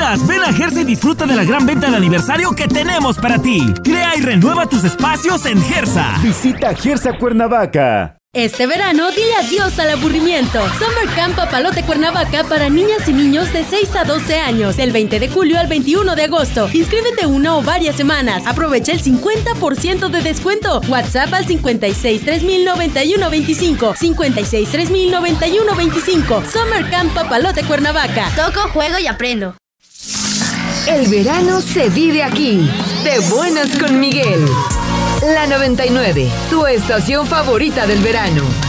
dudas, ven a Gersa y disfruta de la gran venta de aniversario que tenemos para ti. Crea y renueva tus espacios en Gersa. Visita Gersa Cuernavaca. Este verano, dile adiós al aburrimiento. Summer Camp Papalote Cuernavaca para niñas y niños de 6 a 12 años, del 20 de julio al 21 de agosto. Inscríbete una o varias semanas. Aprovecha el 50% de descuento. WhatsApp al 56 3000 91 25. 56 3000 91 25. Summer Camp Papalote Cuernavaca. Toco, juego y aprendo. El verano se vive aquí. De buenas con Miguel. La 99, tu estación favorita del verano.